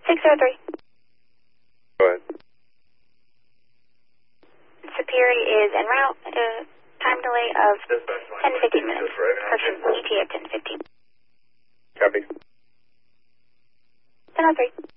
603. Go ahead. Superi is en route. Time delay of 10 to 15 minutes. Approaching ETA at 10 to 15. Copy. 1003.